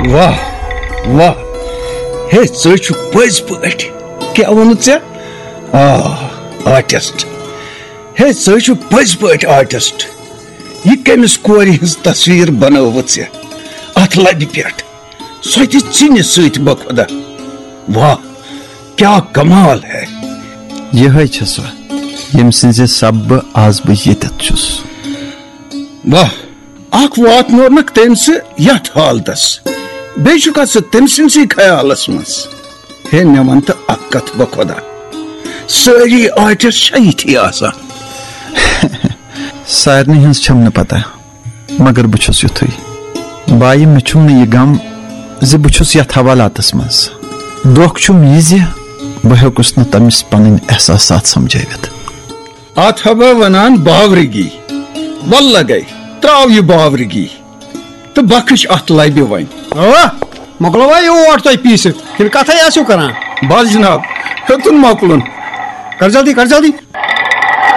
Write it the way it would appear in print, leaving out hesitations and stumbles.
واہ واہ ہے ژٕ پٔزۍ پٲٹھۍ کیٛاہ ووٚنُتھ ژےٚ آرٹسٹ ہے ژٕ پٔزۍ پٲٹھۍ آرٹسٹ یہ کٔمِس کورِ ہٕنٛز تصویٖر بنٲوٕژ ژےٚ اتھ لبہِ پٮ۪ٹھ سۄ تہِ ژِنہِ سۭتۍ بخۄدا واہ کیٛاہ کمال ہے یہے چھِ سۄ ییٚمہِ سٕنٛزِ سببہٕ آز بہٕ ییٚتٮ۪تھ چھُس واہ اکھ واتنونکھ تٔمۍ سُہ یتھ حالتس بیٚیہِ چھُکھا ژٕ تٔمۍ سٕنٛدسٕے خیالس منٛز ہے مےٚ ون تہٕ اکھ کتھ بخۄدا سٲری آرٹسٹ چھا یِتھی آسان سارنٕے ہٕنٛز چھم نہٕ پتہ مگر بہٕ چھُس یُتھُے بایہِ مےٚ چھُم نہٕ یہِ غم زِ بہٕ چھُس یتھ حوالاتس منٛز دۄکھ چھُم یہِ زِ بہٕ ہیوٚکُس نہٕ تٔمِس پنٕنۍ احساسات سمجھٲوِتھ اتھ ہا بہٕ ونان باورگی واللہ گٔے تراو یہِ باورگی تہٕ بخش اتھ لبہِ وۄنۍ مۄکلوا یور تۄہہِ پیٖسِتھ کِنہٕ کتھے آسِو کران بس جناب ہیوٚتُن مۄکلُن کر جلدی